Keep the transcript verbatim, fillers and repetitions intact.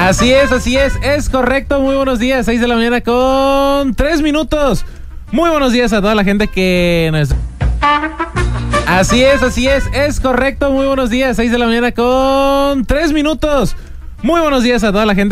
Así es, así es, es correcto. Muy buenos días, seis de la mañana con tres minutos. Muy buenos días a toda la gente que nos... Así es, así es, es correcto. Muy buenos días, seis de la mañana con tres minutos. Muy buenos días a toda la gente